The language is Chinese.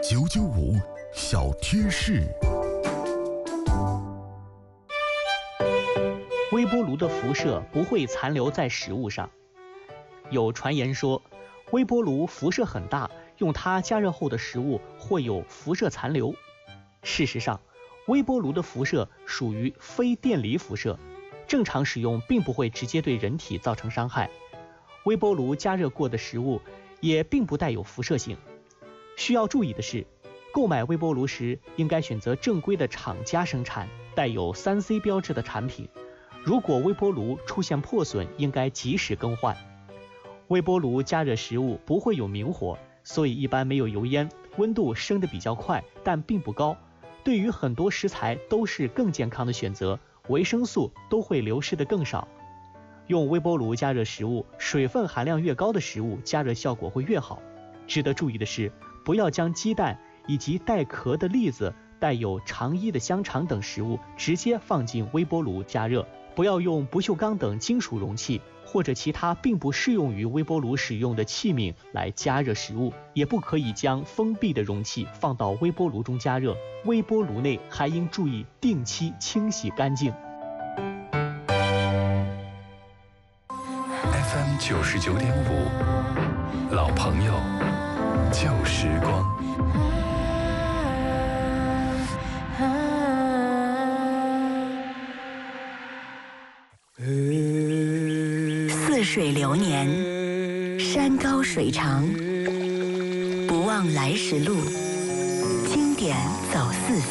995小贴士。 微波炉的辐射不会残留在食物上。有传言说，微波炉辐射很大，用它加热后的食物会有辐射残留。事实上，微波炉的辐射属于非电离辐射，正常使用并不会直接对人体造成伤害。微波炉加热过的食物也并不带有辐射性。需要注意的是，购买微波炉时应该选择正规的厂家生产、带有3C 标志的产品。如果微波炉出现破损，应该及时更换。微波炉加热食物不会有明火，所以一般没有油烟，温度升得比较快，但并不高。对于很多食材都是更健康的选择，维生素都会流失得更少。用微波炉加热食物，水分含量越高的食物加热效果会越好。值得注意的是，不要将鸡蛋以及带壳的栗子、带有肠衣的香肠等食物直接放进微波炉加热。不要用不锈钢等金属容器或者其他并不适用于微波炉使用的器皿来加热食物，也不可以将封闭的容器放到微波炉中加热。微波炉内还应注意定期清洗干净。 FM 99.5，老朋友，旧时光。 似水流年，山高水长，不忘来时路，经典走四